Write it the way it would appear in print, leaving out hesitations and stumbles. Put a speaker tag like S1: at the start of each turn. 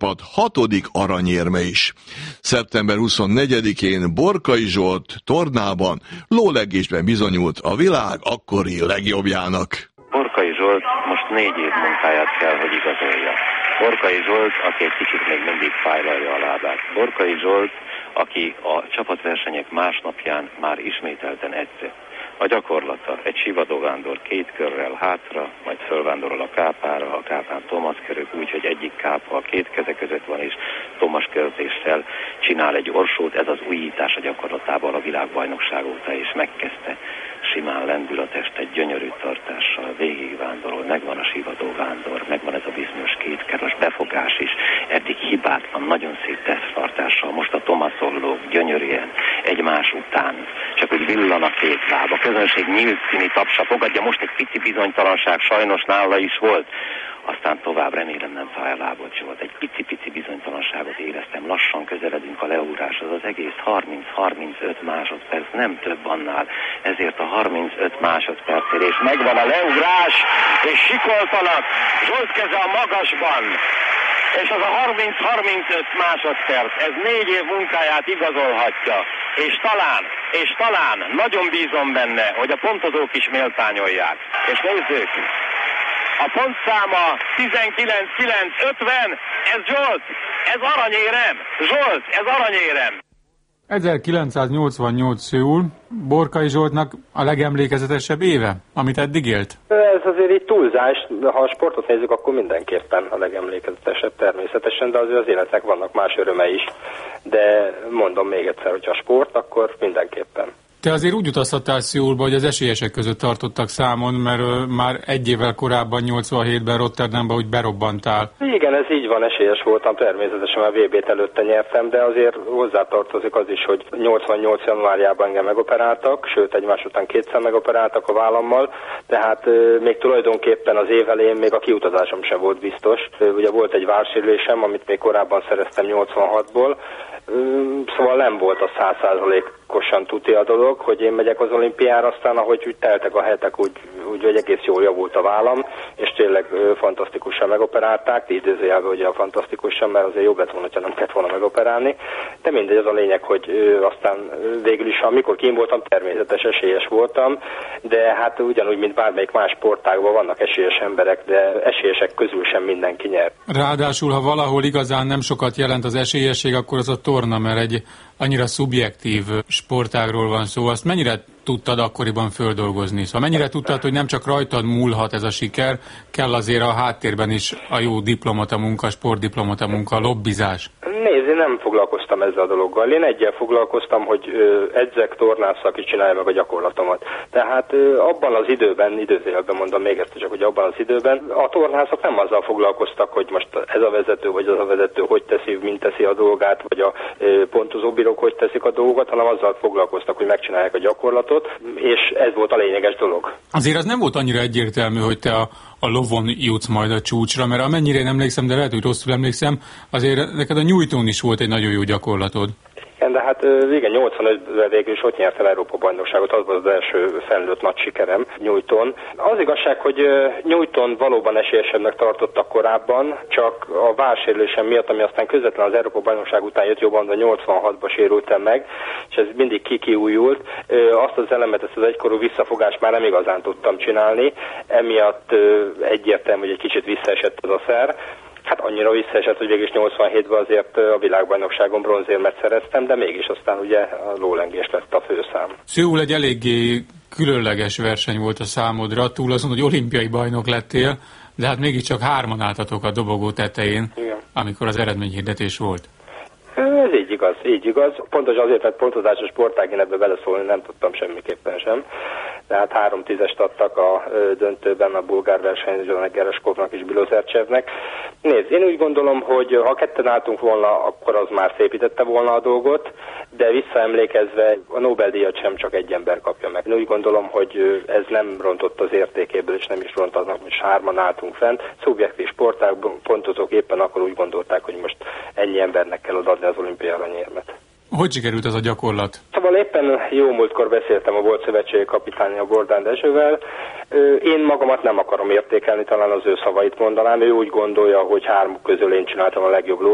S1: csapat 6. aranyérme is. Szeptember 24-én Borkai Zsolt tornában, lólegésben bizonyult a világ akkori legjobbjának.
S2: Borkai Zsolt most 4 év munkáját kell, hogy igazolja. Borkai Zsolt, aki egy kicsit még mindig fájlalja a lábát. Borkai Zsolt, aki a csapatversenyek másnapján már ismételten edzett. A gyakorlata egy sivadóvándor 2 körrel hátra, majd fölvándorol a kápára, a kápán tomaszkörök, úgyhogy egyik kápa a 2 keze között van, és tomaskörtéssel csinál egy orsót. Ez az újítás a gyakorlatában a világbajnokság óta, és megkezdte. Simán lendül a test, egy gyönyörű tartással, végigvándorol, megvan a sivadóvándor, megvan ez a bizonyos 2 keros befogás is, eddig hibátlan, nagyon szép teszttartással, most a tomaszolók gyönyörűen egymás után, csak úgy villan a 2 láb, a közönség nyílt színi tapsa fogadja, most egy pici bizonytalanság sajnos nála is volt, aztán tovább remélem nem fáj a lábot, Zsolt. Egy pici bizonytalanságot éreztem, lassan közeledünk a leúráshoz, az egész 30-35 másodperc, nem több annál, ezért a 35 másodpercért, és megvan a leúrás, és sikoltanak, Zsolt keze a magasban, és az a 30-35 másodperc, ez 4 év munkáját igazolhatja, és talán, nagyon bízom benne, hogy a pontozók is méltányolják. És nézzük, a pontszáma 19-9-50, ez Zsolt, ez aranyérem, Zsolt, ez aranyérem.
S3: 1988 Szöul Borkai Zsoltnak a legemlékezetesebb éve, amit eddig élt?
S4: Ez azért így túlzás, ha a sportot nézzük, akkor mindenképpen a legemlékezetesebb természetesen, de azért az életnek vannak más örömei is. De mondom még egyszer, hogy a sport, akkor mindenképpen.
S3: Te azért úgy utazhattál Szöulba, hogy az esélyesek között tartottak számon, mert már 1 évvel korábban, 87-ben Rotterdamban úgy berobbantál.
S4: Igen, ez így van, esélyes voltam, természetesen a VB-t előtte nyertem, de azért hozzátartozik az is, hogy 88. januárjában engem megoperáltak, sőt egymás után 2-szer megoperáltak a vállammal, tehát még tulajdonképpen az év elején még a kiutazásom sem volt biztos. Ugye volt egy vársérülésem, amit még korábban szereztem 86-ból, szóval nem volt a 100%-osan tuti a dolog, hogy én megyek az olimpiára, aztán ahogy úgy teltek a hetek, úgy hogy egész jól javult a vállam, és tényleg fantasztikusan megoperálták, idézőjelben ugye a fantasztikusan, mert azért jobb lett volna, ha nem kellett volna megoperálni, de mindegy, az a lényeg, hogy aztán végül is, amikor kín voltam, természetes esélyes voltam, de hát ugyanúgy, mint bármelyik más sportágban vannak esélyes emberek, de esélyesek közül sem mindenki nyer.
S3: Ráadásul, ha valahol igazán nem sokat jelent az esélyesség, akkor az a torna, mert egy annyira szubjektív sportágról van szó. Azt mennyire tudtad akkoriban földolgozni? Szóval mennyire tudtad, hogy nem csak rajtad múlhat ez a siker, kell azért a háttérben is a jó diplomata munka, sportdiplomata munka, lobbizás?
S4: Nézd, én nem foglalkoztam ezzel a dologgal. Én egyel foglalkoztam, hogy edzek, tornásszak, és csinálja meg a gyakorlatomat. Tehát abban az időben, idézőjelben mondom még ezt csak, hogy abban az időben a tornászok nem azzal foglalkoztak, hogy most ez a vezető, vagy az a vezető hogy teszi, mint teszi a dolgát, vagy a pontozóbírók hogy teszik a dolgot, hanem azzal foglalkoztak, hogy megcsinálják a gyakorlatot, és ez volt a lényeges dolog.
S3: Azért az nem volt annyira egyértelmű, hogy te a lovon jutsz majd a csúcsra, mert amennyire én emlékszem, de lehet, hogy rosszul emlékszem, azért neked a nyújtón is volt egy nagyon jó gyakorlatod.
S4: De hát igen, 85-ben végül is ott nyertem Európa-bajnokságot, az volt az első felnőtt nagy sikerem nyújtón. Az igazság, hogy nyújtón valóban esélyesebbnek tartottak korábban, csak a vársérülésem miatt, ami aztán közvetlen az Európa-bajnokság után jött, jobban, de 86-ban sérültem meg, és ez mindig kiújult. Azt az elemet, ezt az egykorú visszafogást már nem igazán tudtam csinálni, emiatt egyértelmű, hogy egy kicsit visszaesett az a szer. Hát annyira visszaesett, hogy végig 87-ben azért a világbajnokságon bronzérmet szereztem, de mégis aztán ugye a lólengés lett a főszám.
S3: Szöul egy eléggé különleges verseny volt a számodra, túl azon, hogy olimpiai bajnok lettél, de hát mégiscsak 3-an álltatok a dobogó tetején, igen, amikor az eredményhirdetés volt.
S4: Ez így igaz. Pontosan azért, mert pontozásos sportág én ebbe beleszólni nem tudtam semmiképpen sem. Tehát 3 10-est adtak a döntőben a bulgár versenyzőnek, Gereskovnak és Bilozercsevnek. Nézd, én úgy gondolom, hogy ha ketten álltunk volna, akkor az már szépítette volna a dolgot, de visszaemlékezve a Nobel-díjat sem csak egy ember kapja meg. Én úgy gondolom, hogy ez nem rontott az értékéből, és nem is ront aznak, hogy 3-an álltunk fent. Szubjektív sportágban pontozók éppen akkor úgy gondolták, hogy most ennyi embernek kell odaadni az olimpiai aranyérmet.
S3: Hogy sikerült ez a gyakorlat?
S4: Szóval éppen jó múltkor beszéltem a volt szövetségi kapitány, a Bordán Dezsővel. Én magamat nem akarom értékelni, talán az ő szavait mondanám. Ő úgy gondolja, hogy 3 közül én csináltam a legjobb